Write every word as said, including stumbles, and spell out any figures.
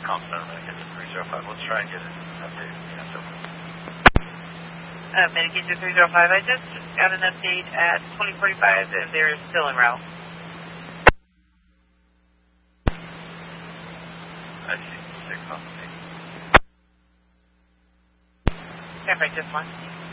Call center, Medicaid three zero five. Let's try and get it updated. Yeah, so. Uh, Medicaid three zero five, I just got an update at twenty forty-five and they're still en route. I see. Six off. Stand by just one.